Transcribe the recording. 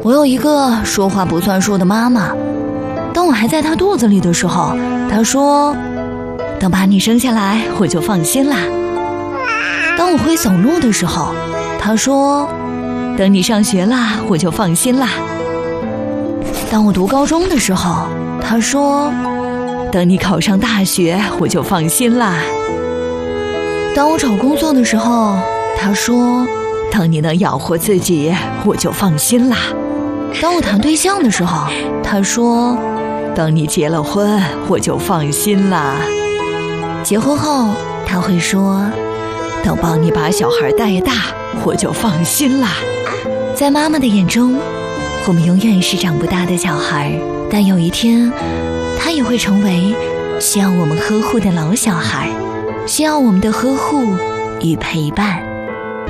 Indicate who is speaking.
Speaker 1: 我有一个说话不算数的妈妈，当我还在她肚子里的时候，她说等把你生下来我就放心啦。当我会走路的时候，她说等你上学啦我就放心啦。当我读高中的时候，她说等你考上大学我就放心啦。当我找工作的时候，她说等你能养活自己我就放心啦。当我谈对象的时候，她说等你结了婚我就放心啦。结婚后她会说等帮你把小孩带大我就放心啦。在妈妈的眼中，我们永远是长不大的小孩，但有一天她也会成为需要我们呵护的老小孩，需要我们的呵护与陪伴。